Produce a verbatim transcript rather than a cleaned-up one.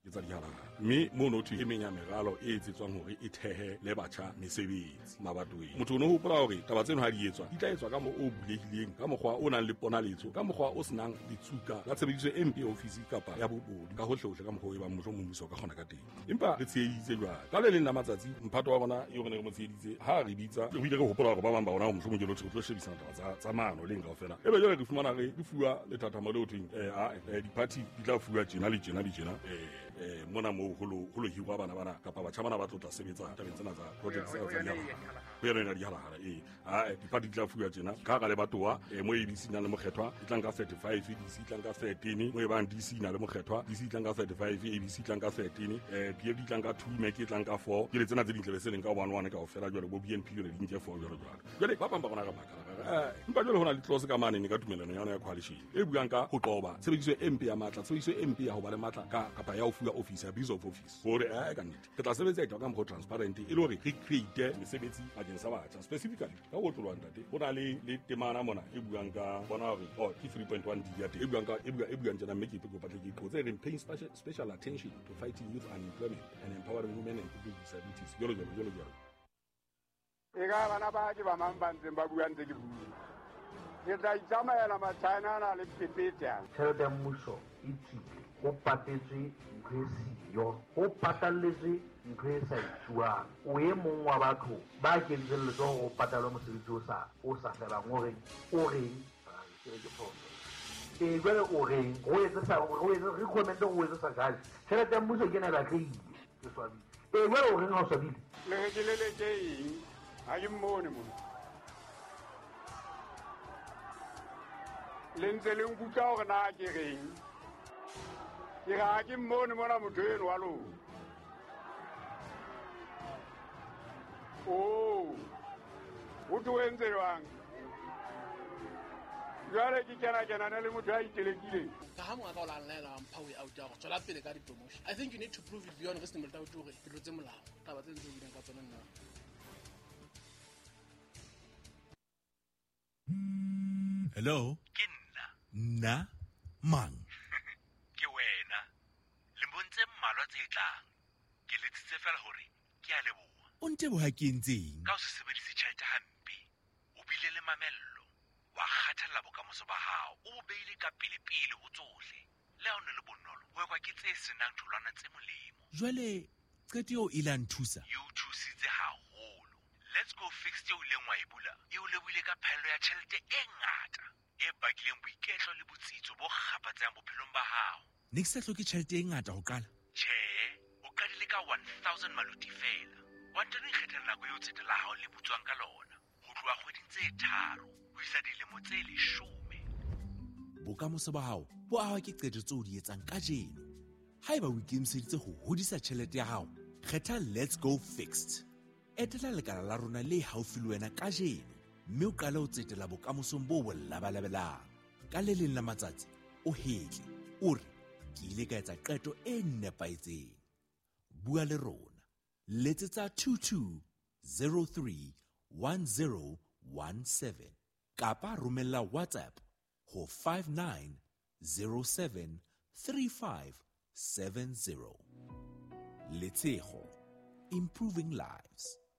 le tsa dihalagala mme mo no thwe e meng ya meralo e etsetswang hore e thehe le batjha mesebetsi mabatoweng motho o no hopola hore taba tseno ha di etswa di tla etswa ka mo o bulehileng ka mokgwa o nang le ponaletso ka mokgwa o senang ditsuka la tshebediso e mpe ofisi kapa ya bobodu ka hohle ka mokgwa o e bang motho mo mmuso ka kgona ka teng empa re tsheheditse jwale ka le leng la matsatsi mphato wa bona e re ne re mo tsheheditse ha re bitsa re ile re hopola hore ba bang ba bona ho mohlomong jelo tlo shebisana taba tsa tsa mano le nka ofela ebe jwale re fumana re di fuwa le thatama le ho thweng eh a di party di tla fuwa tjena le tjena le tjena eh eh mona mo holo holo hiwa bana bana kapa batjha bana ba tlo tla sebetsa tabeng tsena tsa project tsa dihala ho yena ena dihala hala eh a di party di tla fuwa tjena ka ga le batowa eh mo e di sina le mokgethwa di tlang ka thirty-five di si tlang ka thirteen mo e bang di sina le mokgethwa di si tlang ka thirty-five e b c tlang ka thirteen eh p f di tlang ka two mac e tlang ka four ke le tsena tse dintle se leng ka one one ka ofela jwale bo b n p le di nke four jwale jwale jwale ba bang ba bona ka makala eh mpa jwale hona le tlose ka mane ne ka tumelano ya yona ya coalition e buang ka ho qoba tshebediso e mpe ya matla tshebediso e mpe ya ho ba le matla ka kapa ya ho fuwa office ya business of office hore eh ka nnete ke tla sebetsa ita ka mokgwa transparent e le hore re create mesebetsi bakeng sa batjha specifically ka ho tlolwa ntate ho na le le temana mona e buang ka bona hore oh ke three point one d ya te e buang ka e buang e buang jana mme ke pe go patle ke ipotse re paying special special attention to fighting youth unemployment and empowering women and people with disabilities yolo yolo yolo yolo e ga bana ba ke ba mang ba ntse ba buang tse ke bua ke tla itsamaela matshana na le pepetsa tšhelete ya mmuso e tsile go patetswe ntho e siyo go patalletswe ntho e sa etsuwang o e mong wa batho ba kentseng letsogo go patalwa mosebetsi o sa o sa felang o reng o reng ke ke phoso e jwale o reng go etsa sa go etsa re comment go etsa sa gae tšhelete ya mmuso ke na la ke ke swabile e jwale o reng ha o swabile le ge ke le le ke eng ha ke mmone mo le ntse le nkutla gore na ke reng ke ga ke mmone mona motho eno wa lona o o tloentse jwang jwale ke kena kena na le motho a itelekileng ka ha monga ka o lalela mpha o out ya go tswela pele ka di-promotion I think you need to prove it beyond re senemoleta o gore ke tlotse molao taba tse ntse o ileng ka tsona nna hello ke nna nna mang ke wena le mbontse mmalwa tse tlang ke letsitse fela hore ke a leboha o nteboha ke ntseng ka o se sebedise tjhelete hampe o bile le mamello wa kgathalla bokamoso ba hao o beile ka pele pele ho tsohle le ha o ne le bonolo ho ekwa ke tse senang tholwana tse molemo jwale qeto eo e la nthusa e o thusitse haholo let's go fix teo ileng wa e bula e o lebohile ka phaello ya tjhelete e ngata e bakileng boiketlo le botsitso bo kgapatsang bophelong ba hao ne ke sa hloke tjhelete e ngata ho qala tjhe o qadile ka one thousand maluti fela wa ntano ikgethela nako eo tsete la hao le butswang ka lona ho tloha kgweding tse tharo ho isa dilemo tse leshome bokamoso ba hao bo ahwa ke qeto tseo di etsang kajeno haeba o ikemiseditse ho hodisa tjhelete ya hao kgetha let's go fixed etela lekala la rona le haufi le wena kajeno mme o qale ho tsetela bokamosong bo bo labalabelang ka le leng la matsatsi o hetle o re ke ile ka etsa qeto e nepaetseng bua le rona letsetsa two two zero three one zero one seven kapa romella WhatsApp ho five nine zero seven three five seven zero. Letshego, improving lives.